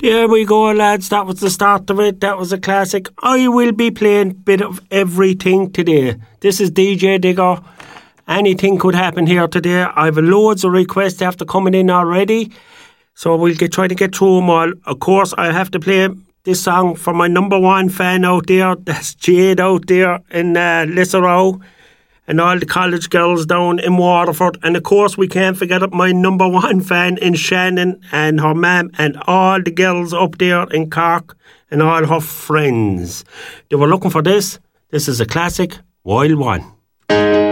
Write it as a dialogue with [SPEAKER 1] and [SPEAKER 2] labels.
[SPEAKER 1] There we go, lads. That was the start of it. That was a classic. I will be playing a bit of everything today. This is DJ Digger. Anything could happen here today. I have loads of requests after coming in already. So we'll try to get through them all. Of course, I have to play this song for my number one fan out there. That's Jade out there in Lisserow. And all the college girls down in Waterford. And of course, we can't forget my number one fan in Shannon and her mum and all the girls up there in Cork and all her friends. They were looking for this. This is a classic, Wild One.